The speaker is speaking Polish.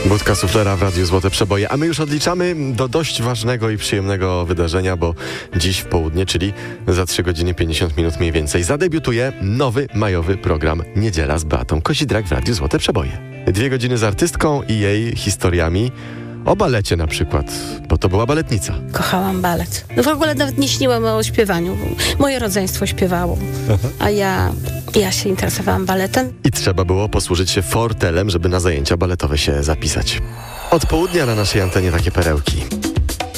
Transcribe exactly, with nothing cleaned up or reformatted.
Budka suflera w Radiu Złote Przeboje, a my już odliczamy do dość ważnego i przyjemnego wydarzenia, bo dziś w południe, czyli za trzy godziny pięćdziesiąt minut mniej więcej, zadebiutuje nowy majowy program Niedziela z Beatą Kozidrak w Radiu Złote Przeboje. Dwie godziny z artystką i jej historiami o balecie na przykład, bo to była baletnica. Kochałam balet. No w ogóle nawet nie śniłam o śpiewaniu. Moje rodzeństwo śpiewało, a ja, ja się interesowałam baletem. I trzeba było posłużyć się fortelem, żeby na zajęcia baletowe się zapisać. Od południa na naszej antenie takie perełki.